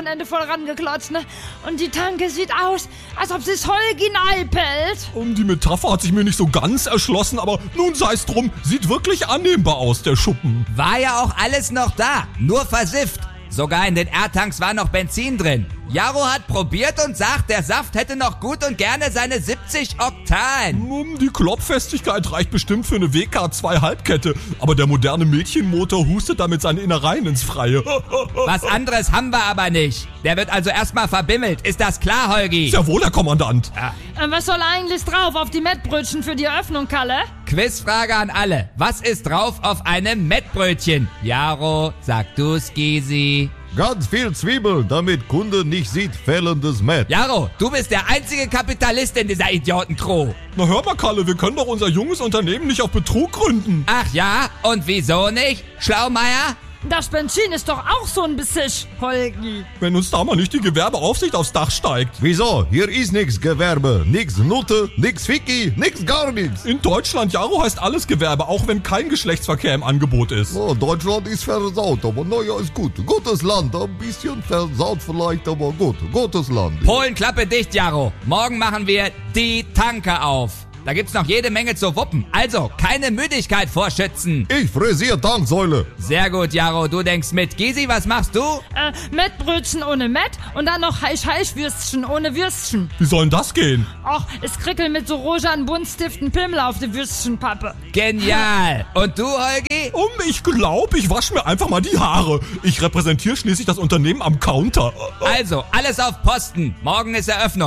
Wochenende voll rangeklotzt, ne? Und die Tanke sieht aus, als ob sie's Holgi einpellt. Die Metapher hat sich mir nicht so ganz erschlossen, aber nun sei's drum, sieht wirklich annehmbar aus, der Schuppen. War ja auch alles noch da, nur versifft. Sogar in den R-Tanks war noch Benzin drin. Jaro hat probiert und sagt, der Saft hätte noch gut und gerne seine 70 Oktan. Die Klopffestigkeit reicht bestimmt für eine WK2 Halbkette, aber der moderne Mädchenmotor hustet damit seine Innereien ins Freie. Was anderes haben wir aber nicht. Der wird also erstmal verbimmelt. Ist das klar, Holgi? Sehr wohl, Herr Kommandant. Ja. Was soll eigentlich drauf auf die Mettbrötchen für die Eröffnung, Kalle? Quizfrage an alle. Was ist drauf auf einem Mettbrötchen? Jaro, sag du's, Gysi. Ganz viel Zwiebel, damit Kunde nicht sieht fehlendes Mett. Jaro, du bist der einzige Kapitalist in dieser Idiotentruhe. Na hör mal, Kalle, wir können doch unser junges Unternehmen nicht auf Betrug gründen. Ach ja? Und wieso nicht? Schlaumeier? Das Benzin ist doch auch so ein Bissisch, Holgi. Wenn uns da mal nicht die Gewerbeaufsicht aufs Dach steigt. Wieso? Hier ist nix Gewerbe, nix Nutte, nix Ficky, nix gar nix. In Deutschland, Jaro, heißt alles Gewerbe, auch wenn kein Geschlechtsverkehr im Angebot ist. Oh, Deutschland ist versaut, aber naja, ist gut. Gutes Land, ein bisschen versaut vielleicht, aber gut. Gutes Land. Polen, Klappe dicht, Jaro. Morgen machen wir die Tanke auf. Da gibt's noch jede Menge zu wuppen. Also, keine Müdigkeit vorschützen. Ich frisier Tanksäule. Sehr gut, Jaro, du denkst mit. Gysi, was machst du? Mettbrötchen ohne Mett und dann noch Heisch-Heisch-Würstchen ohne Würstchen. Wie soll denn das gehen? Och, es krickelt mit so rosanen Buntstiften Pimmel auf die Würstchenpappe. Genial. Und du, Holgi? Ich glaube, ich wasche mir einfach mal die Haare. Ich repräsentiere schließlich das Unternehmen am Counter. Also, alles auf Posten. Morgen ist Eröffnung.